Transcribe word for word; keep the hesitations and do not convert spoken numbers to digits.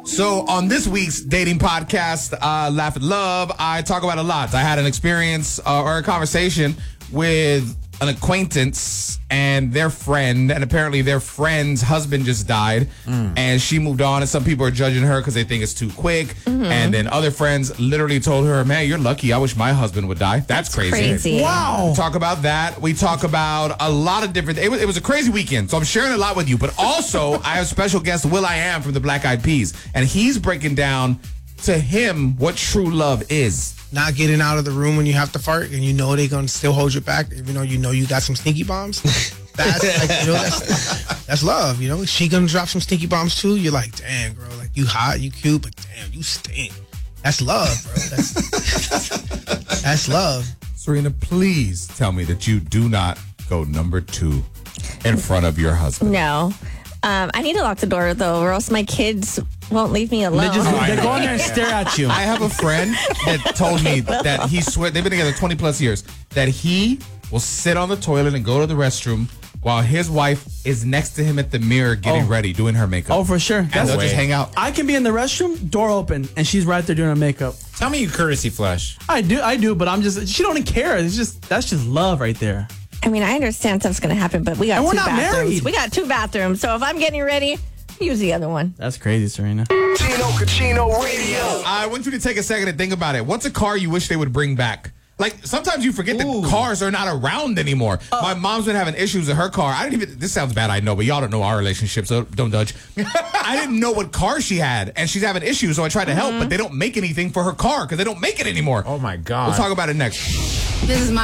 So on this week's dating podcast, uh, Laugh and Love, I talk about a lot. I had an experience uh, or a conversation with an acquaintance and their friend, and apparently their friend's husband just died, mm. and she moved on, and some people are judging her because they think it's too quick, mm-hmm. and then other friends literally told her, man, you're lucky. I wish my husband would die. That's, That's crazy. crazy. Wow. We talk about that. We talk about a lot of different, it was, it was a crazy weekend, so I'm sharing a lot with you, but also I have special guest Will I Am from the Black Eyed Peas, and he's breaking down to him what true love is. Not getting out of the room when you have to fart and you know they're going to still hold you back, even though you know you got some stinky bombs. That's like, you know, that's, that's love, you know. She going to drop some stinky bombs too. You're like, damn, girl, like you hot, you cute, but damn, you stink. That's love, bro. That's, that's love. Serena, please tell me that you do not go number two in front of your husband. No. Um, I need to lock the door, though, or else my kids won't leave me alone. They just, Oh, they know. go in there and stare at you. I have a friend that told me that he swear they've been together twenty plus years, that he will sit on the toilet and go to the restroom while his wife is next to him at the mirror getting Oh. ready, doing her makeup. Oh, for sure. And That's they'll just hang out. I can be in the restroom, door open, and she's right there doing her makeup. Tell me you courtesy flush. I do, I do, but I'm just, she don't even care. It's just, that's just love right there. I mean, I understand stuff's going to happen, but we got And we're two not bathrooms. married. We got two bathrooms, so if I'm getting ready, use the other one. That's crazy, Serena. Chino Cucino Radio. I want you to take a second and think about it. What's a car you wish they would bring back? Like, sometimes you forget Ooh. that cars are not around anymore. Uh, My mom's been having issues with her car. I didn't even, this sounds bad, I know, but y'all don't know our relationship, so don't judge. I didn't know what car she had, and she's having issues, so I tried to help, but they don't make anything for her car because they don't make it anymore. Oh, my God. We'll talk about it next. This is my